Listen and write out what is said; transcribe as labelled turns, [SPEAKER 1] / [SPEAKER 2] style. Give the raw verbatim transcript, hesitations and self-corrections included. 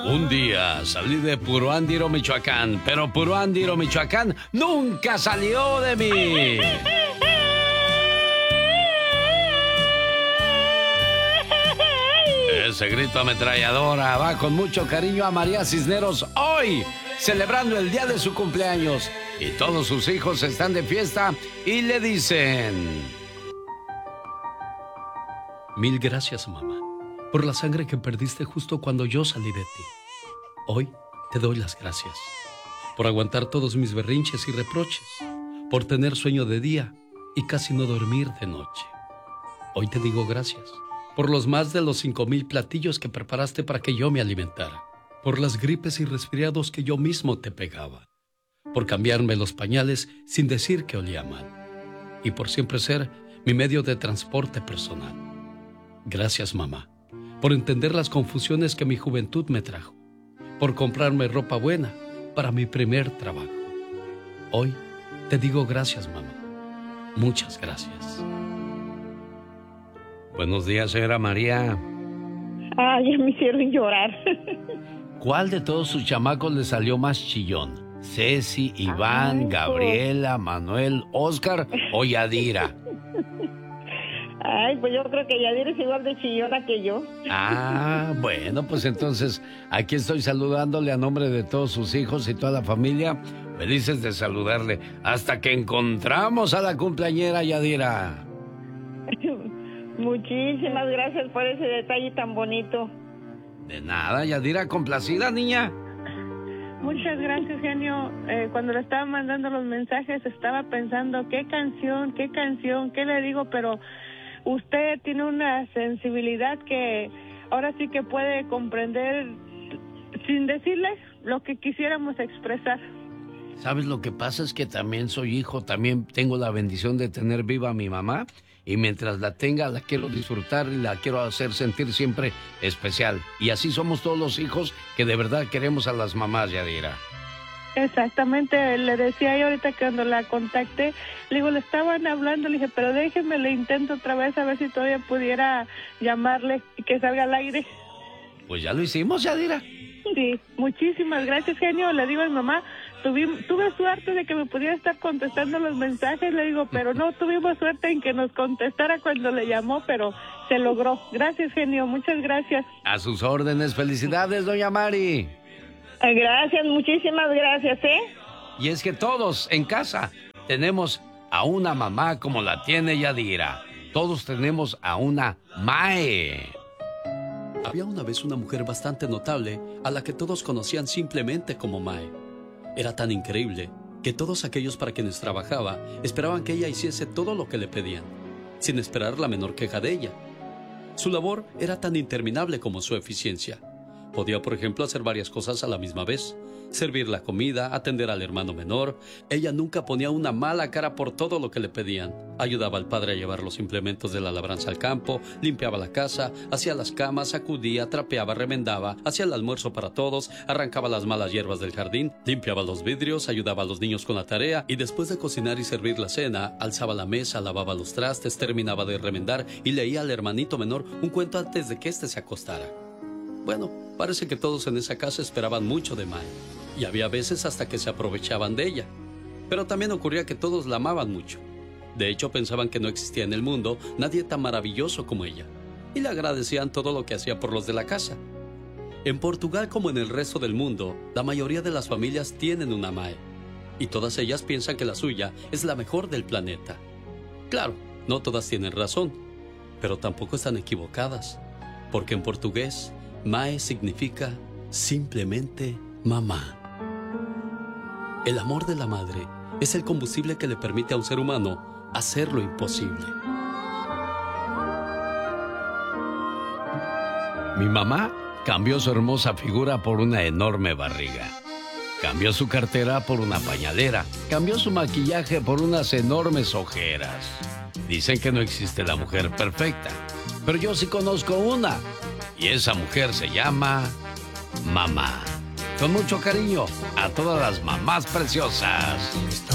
[SPEAKER 1] Un día salí de Puruándiro, Michoacán, pero Puruándiro, Michoacán nunca salió de mí. Ese grito ametralladora va con mucho cariño a María Cisneros hoy, celebrando el día de su cumpleaños. Y todos sus hijos están de fiesta y le dicen: mil gracias, mamá, por la sangre que perdiste justo cuando yo salí de ti. Hoy te doy las gracias por aguantar todos mis berrinches y reproches, por tener sueño de día y casi no dormir de noche. Hoy te digo gracias por los más de los cinco mil platillos que preparaste para que yo me alimentara, por las gripes y resfriados que yo mismo te pegaba, por cambiarme los pañales sin decir que olía mal, y por siempre ser mi medio de transporte personal. Gracias, mamá, por entender las confusiones que mi juventud me trajo, por comprarme ropa buena para mi primer trabajo. Hoy te digo gracias, mamá. Muchas gracias. Buenos días, señora María.
[SPEAKER 2] Ay, me hicieron llorar.
[SPEAKER 1] ¿Cuál de todos sus chamacos le salió más chillón? ¿Ceci, Iván, Ay, Gabriela, Manuel, Oscar o Yadira?
[SPEAKER 2] Ay, pues yo creo que Yadira es igual de chillona que yo.
[SPEAKER 1] Ah, bueno, pues entonces aquí estoy saludándole a nombre de todos sus hijos y toda la familia. Felices de saludarle. Hasta que encontramos a la cumpleañera Yadira.
[SPEAKER 2] Muchísimas gracias por ese detalle tan bonito.
[SPEAKER 1] De nada, Yadira, complacida, niña.
[SPEAKER 3] Muchas gracias, genio. Eh, cuando le estaba mandando los mensajes estaba pensando qué canción, qué canción, qué le digo, pero usted tiene una sensibilidad que ahora sí que puede comprender sin decirle lo que quisiéramos expresar.
[SPEAKER 1] ¿Sabes lo que pasa? Es que también soy hijo, también tengo la bendición de tener viva a mi mamá. Y mientras la tenga, la quiero disfrutar y la quiero hacer sentir siempre especial. Y así somos todos los hijos que de verdad queremos a las mamás, Yadira.
[SPEAKER 3] Exactamente, le decía yo ahorita que cuando la contacté, le digo, le estaban hablando, le dije, pero déjeme, le intento otra vez a ver si todavía pudiera llamarle y que salga al aire.
[SPEAKER 1] Pues ya lo hicimos, Yadira.
[SPEAKER 3] Sí, muchísimas gracias, genio. Le digo a mi mamá, tuve, tuve suerte de que me pudiera estar contestando los mensajes, le digo, pero no tuvimos suerte en que nos contestara cuando le llamó, pero se logró. Gracias, genio, muchas gracias.
[SPEAKER 1] A sus órdenes, felicidades, doña Mari.
[SPEAKER 2] Gracias, muchísimas gracias, ¿eh?
[SPEAKER 1] Y es que todos en casa tenemos a una mamá como la tiene Yadira. Todos tenemos a una Mae. Había una vez una mujer bastante notable a la que todos conocían simplemente como Mae. Era tan increíble que todos aquellos para quienes trabajaba esperaban que ella hiciese todo lo que le pedían, sin esperar la menor queja de ella. Su labor era tan interminable como su eficiencia. Podía, por ejemplo, hacer varias cosas a la misma vez. Servir la comida, atender al hermano menor. Ella nunca ponía una mala cara por todo lo que le pedían. Ayudaba al padre a llevar los implementos de la labranza al campo, limpiaba la casa, hacía las camas, sacudía, trapeaba, remendaba, hacía el almuerzo para todos, arrancaba las malas hierbas del jardín, limpiaba los vidrios, ayudaba a los niños con la tarea y después de cocinar y servir la cena, alzaba la mesa, lavaba los trastes, terminaba de remendar y leía al hermanito menor un cuento antes de que éste se acostara. Bueno, parece que todos en esa casa esperaban mucho de Mae, y había veces hasta que se aprovechaban de ella. Pero también ocurría que todos la amaban mucho. De hecho, pensaban que no existía en el mundo nadie tan maravilloso como ella, y le agradecían todo lo que hacía por los de la casa. En Portugal, como en el resto del mundo, la mayoría de las familias tienen una Mae, y todas ellas piensan que la suya es la mejor del planeta. Claro, no todas tienen razón, pero tampoco están equivocadas, porque en portugués, Mae significa simplemente mamá. El amor de la madre es el combustible que le permite a un ser humano hacer lo imposible. Mi mamá cambió su hermosa figura por una enorme barriga. Cambió su cartera por una pañalera. Cambió su maquillaje por unas enormes ojeras. Dicen que no existe la mujer perfecta, pero yo sí conozco una. Y esa mujer se llama mamá. Con mucho cariño a todas las mamás preciosas.